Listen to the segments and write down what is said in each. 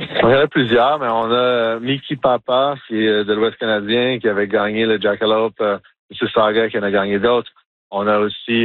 Il y en a plusieurs, mais on a Mickey Papa, qui est de l'Ouest canadien, qui avait gagné le Jackalope, Mississauga, qui en a gagné d'autres. On a aussi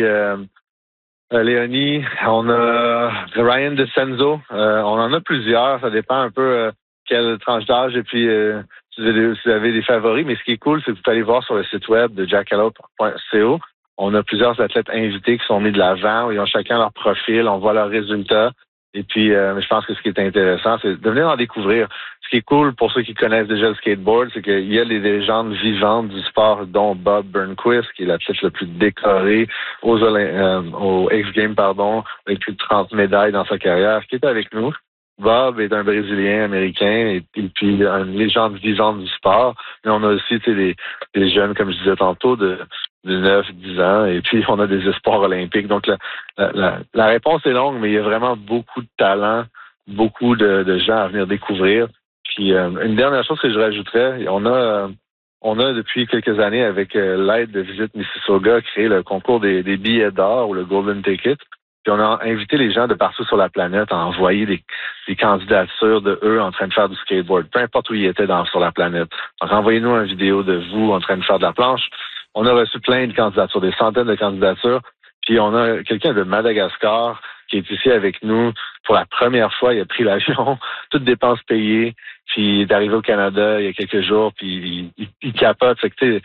Léonie, on a Ryan DeCenzo. On en a plusieurs, ça dépend un peu quelle tranche d'âge et puis si vous avez des favoris. Mais ce qui est cool, c'est que vous pouvez aller voir sur le site web de jackalope.co. On a plusieurs athlètes invités qui sont mis de l'avant, où ils ont chacun leur profil, on voit leurs résultats. Et puis, je pense que ce qui est intéressant, c'est de venir en découvrir. Ce qui est cool pour ceux qui connaissent déjà le skateboard, c'est qu'il y a des légendes vivantes du sport, dont Bob Burnquist, qui est l'athlète le plus décoré aux X-Games, avec plus de 30 médailles dans sa carrière, qui est avec nous. Bob est un Brésilien américain et puis une légende vivante du sport. Mais on a aussi des jeunes, comme je disais tantôt, de 9, 10 ans, et puis on a des espoirs olympiques. Donc la réponse est longue, mais il y a vraiment beaucoup de talent, beaucoup de gens à venir découvrir. Puis une dernière chose que je rajouterais, on a depuis quelques années, avec l'aide de Visite Mississauga, créé le concours des billets d'or ou le Golden Ticket. Puis on a invité les gens de partout sur la planète à envoyer des candidatures de eux en train de faire du skateboard, peu importe où ils étaient sur la planète. Donc envoyez-nous une vidéo de vous en train de faire de la planche. On a reçu plein de candidatures, des centaines de candidatures. Puis on a quelqu'un de Madagascar qui est ici avec nous pour la première fois. Il a pris l'avion, toutes dépenses payées. Puis il est arrivé au Canada il y a quelques jours. Puis il capote. Fait que,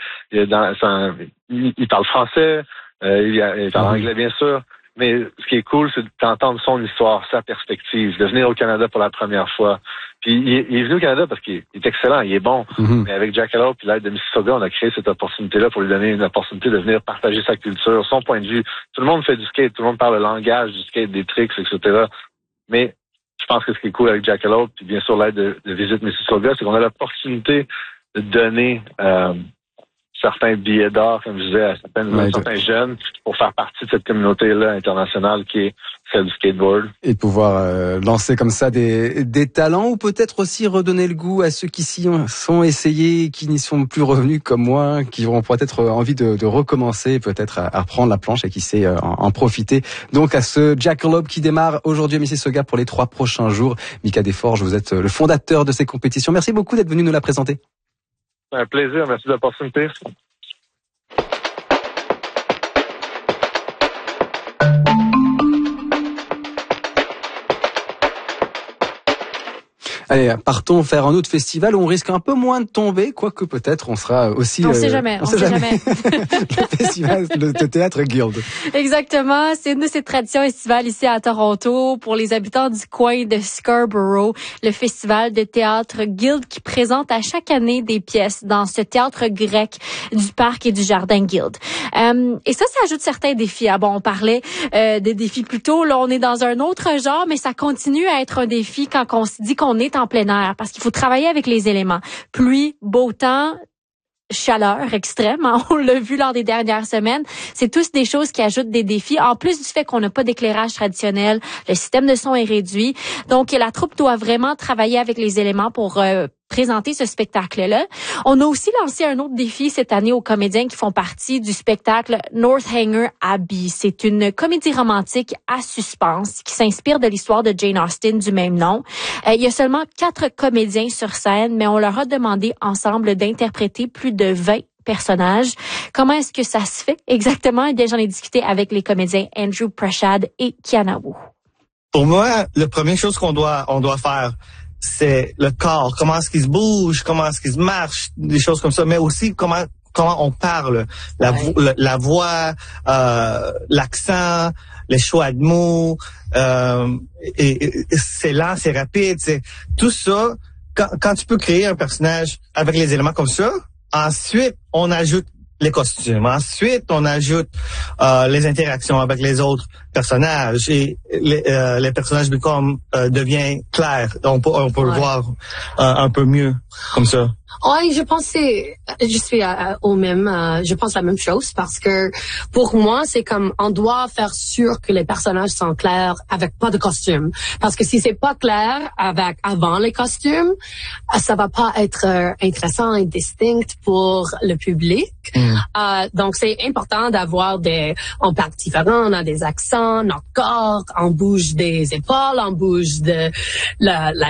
il parle français, il parle anglais bien sûr. Mais ce qui est cool, c'est d'entendre son histoire, sa perspective, de venir au Canada pour la première fois. Puis il est venu au Canada parce qu'il est excellent, il est bon. Mm-hmm. Mais avec Jackalope et l'aide de Mississauga, on a créé cette opportunité-là pour lui donner une opportunité de venir partager sa culture, son point de vue. Tout le monde fait du skate, tout le monde parle le langage du skate, des tricks, etc. Mais je pense que ce qui est cool avec Jackalope, puis bien sûr l'aide de Visite Mississauga, c'est qu'on a l'opportunité de donner certains billets d'or, comme je disais, à certains jeunes pour faire partie de cette communauté-là internationale qui est celle du skateboard. Et de pouvoir lancer comme ça des talents, ou peut-être aussi redonner le goût à ceux qui s'y sont essayés, qui n'y sont plus revenus comme moi, qui auront peut-être envie de recommencer, peut-être à reprendre la planche et qui sait en profiter. Donc à ce Jackalope qui démarre aujourd'hui à Mississauga pour les 3 prochains jours. Mika Desforges, vous êtes le fondateur de ces compétitions. Merci beaucoup d'être venu nous la présenter. Un plaisir, merci de l'opportunité. Allez, partons faire un autre festival où on risque un peu moins de tomber, quoique peut-être on sera aussi... On sait jamais. Le festival de théâtre Guild. Exactement. C'est une de ces traditions estivales ici à Toronto pour les habitants du coin de Scarborough. Le festival de théâtre Guild qui présente à chaque année des pièces dans ce théâtre grec du parc et du jardin Guild. Et ça ajoute certains défis. Ah bon, on parlait des défis plus tôt. Là, on est dans un autre genre, mais ça continue à être un défi quand on se dit qu'on est en plein air, parce qu'il faut travailler avec les éléments. Pluie, beau temps, chaleur extrême, hein, on l'a vu lors des dernières semaines. C'est tous des choses qui ajoutent des défis, en plus du fait qu'on n'a pas d'éclairage traditionnel, le système de son est réduit. Donc, la troupe doit vraiment travailler avec les éléments pour présenter ce spectacle-là. On a aussi lancé un autre défi cette année aux comédiens qui font partie du spectacle Northanger Abbey. C'est une comédie romantique à suspense qui s'inspire de l'histoire de Jane Austen du même nom. Il y a seulement 4 comédiens sur scène, mais on leur a demandé ensemble d'interpréter plus de 20 personnages. Comment est-ce que ça se fait exactement? Eh bien, j'en ai discuté avec les comédiens Andrew Prashad et Kiana Wu. Pour moi, la première chose qu'on doit faire, c'est le corps. Comment est-ce qu'il se bouge, comment est-ce qu'il se marche, des choses comme ça, mais aussi comment on parle, la voix, l'accent, les choix de mots, et c'est lent, c'est rapide, c'est tout ça. Quand tu peux créer un personnage avec les éléments comme ça, ensuite on ajoute les costumes. Ensuite, on ajoute les interactions avec les autres personnages et les personnages devient clair. On peut le voir un peu mieux comme ça. Oui, je pense je pense la même chose parce que pour moi, c'est comme on doit faire sûr que les personnages sont clairs avec pas de costume. Parce que si c'est pas clair avant les costumes, ça va pas être intéressant et distinct pour le public. Donc c'est important d'avoir on parle différent, on a des accents, notre corps, on bouge des épaules, on bouge de la